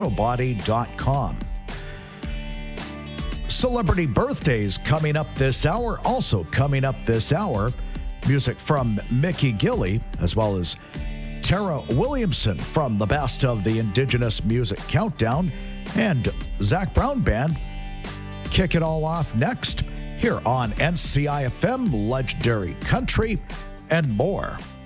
Body.com. Celebrity birthdays coming up this hour. Also coming up this hour, music from Mickey Gilley, as well as Tara Williamson from the Best of the Indigenous Music Countdown, and Zac Brown Band. Kick it all off next here on NCIFM, Legendary Country, and more.